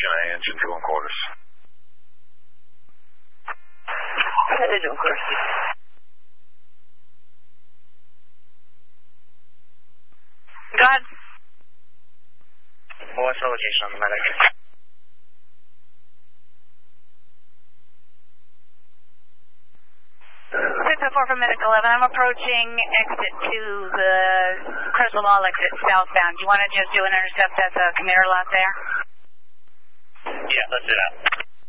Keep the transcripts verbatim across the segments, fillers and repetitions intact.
Section A, engine two and quarters. Engine two and quarters. Go ahead. What's the location on the medic? six oh four from Medic eleven. I'm approaching exit to the Crystal Mall exit southbound. Do you want to just do an intercept at the commuter lot there? Yeah, let's do that.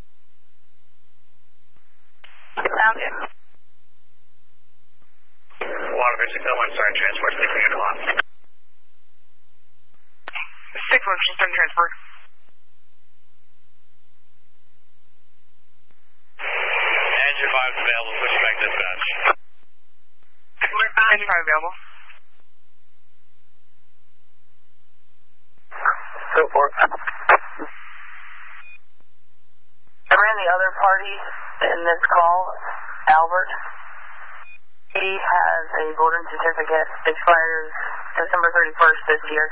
Sounds good. Waterford six oh one, starting transport to the commuter lot. six one, starting transport. Engine five available, push back dispatch. Engine five available. So far. I ran the other party in this call, Albert. He has a golden certificate, expires December thirty-first this year.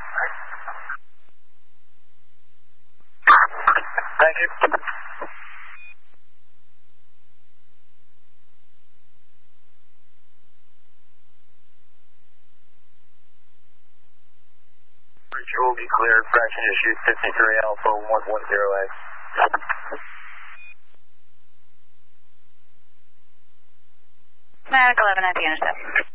Thank you. You will be cleared. Fraction issue fifty-three Alpha one one zero A. Medic eleven at the intercept.